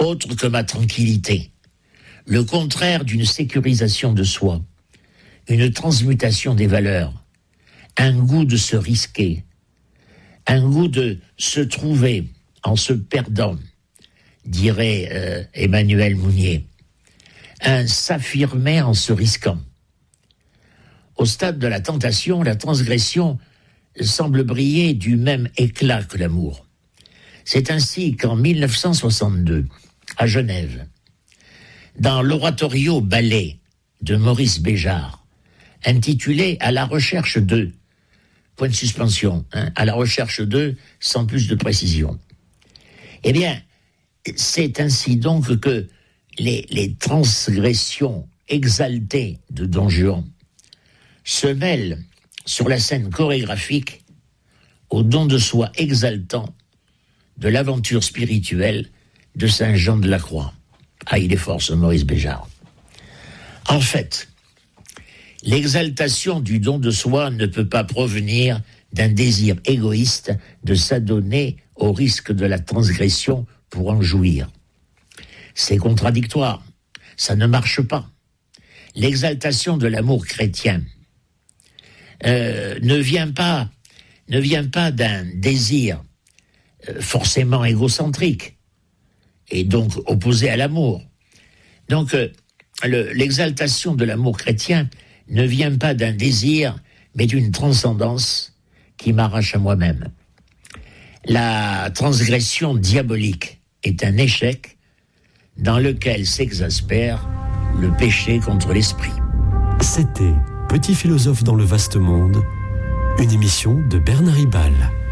autre que ma tranquillité, le contraire d'une sécurisation de soi, une transmutation des valeurs, un goût de se risquer, un goût de se trouver en se perdant, dirait Emmanuel Mounier, un s'affirmer en se risquant. Au stade de la tentation, la transgression semble briller du même éclat que l'amour. C'est ainsi qu'en 1962, à Genève, dans l'oratorio ballet de Maurice Béjart, intitulé « À la recherche de », point de suspension, à la recherche de, sans plus de précision. Eh bien, c'est ainsi donc que les transgressions exaltées de Don Juan se mêlent sur la scène chorégraphique au don de soi exaltant de l'aventure spirituelle de Saint Jean de la Croix. Ah, il est fort, ce Maurice Béjart. En fait, l'exaltation du don de soi ne peut pas provenir d'un désir égoïste de s'adonner au risque de la transgression pour en jouir. C'est contradictoire, ça ne marche pas. L'exaltation de l'amour chrétien ne vient pas d'un désir forcément égocentrique et donc opposé à l'amour. Donc l'exaltation de l'amour chrétien ne vient pas d'un désir, mais d'une transcendance qui m'arrache à moi-même. La transgression diabolique est un échec dans lequel s'exaspère le péché contre l'esprit. C'était Petit philosophe dans le vaste monde, une émission de Bernard Ribal.